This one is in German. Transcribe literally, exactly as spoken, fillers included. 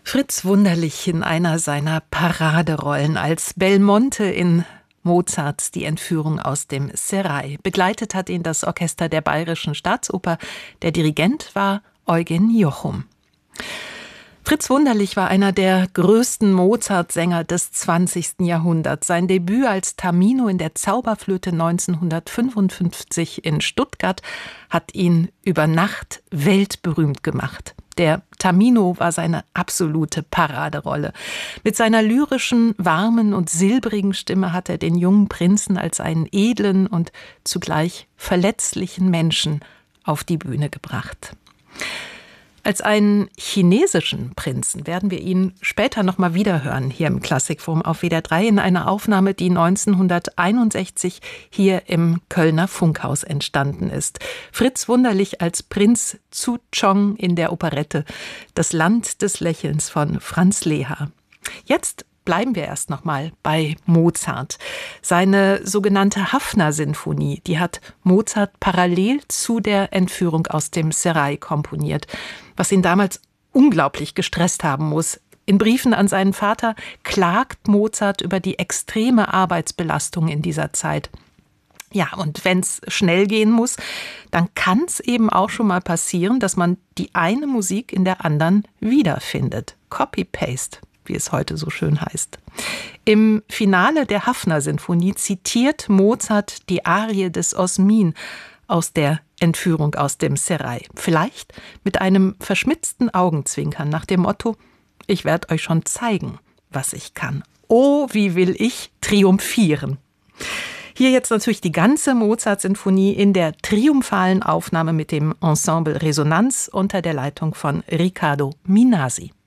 Fritz Wunderlich in einer seiner Paraderollen als Belmonte in Mozarts Die Entführung aus dem Serail. Begleitet hat ihn das Orchester der Bayerischen Staatsoper. Der Dirigent war Eugen Jochum. Fritz Wunderlich war einer der größten Mozart-Sänger des zwanzigsten Jahrhunderts. Sein Debüt als Tamino in der Zauberflöte neunzehnhundertfünfundfünfzig in Stuttgart hat ihn über Nacht weltberühmt gemacht. Der Tamino war seine absolute Paraderolle. Mit seiner lyrischen, warmen und silbrigen Stimme hat er den jungen Prinzen als einen edlen und zugleich verletzlichen Menschen auf die Bühne gebracht. Als einen chinesischen Prinzen werden wir ihn später noch mal wieder hören, hier im Klassikforum auf W D R drei, in einer Aufnahme, die neunzehnhunderteinundsechzig hier im Kölner Funkhaus entstanden ist. Fritz Wunderlich als Prinz Zhuchong in der Operette Das Land des Lächelns von Franz Leha. Jetzt bleiben wir erst noch mal bei Mozart. Seine sogenannte Haffner-Sinfonie, die hat Mozart parallel zu der Entführung aus dem Serail komponiert, was ihn damals unglaublich gestresst haben muss. In Briefen an seinen Vater klagt Mozart über die extreme Arbeitsbelastung in dieser Zeit. Ja, und wenn es schnell gehen muss, dann kann es eben auch schon mal passieren, dass man die eine Musik in der anderen wiederfindet. Copy-Paste, wie es heute so schön heißt. Im Finale der Haffner-Sinfonie zitiert Mozart die Arie des Osmin aus der Entführung aus dem Serail. Vielleicht mit einem verschmitzten Augenzwinkern nach dem Motto: Ich werde euch schon zeigen, was ich kann. Oh, wie will ich triumphieren. Hier jetzt natürlich die ganze Mozart-Sinfonie in der triumphalen Aufnahme mit dem Ensemble Resonanz unter der Leitung von Riccardo Minasi.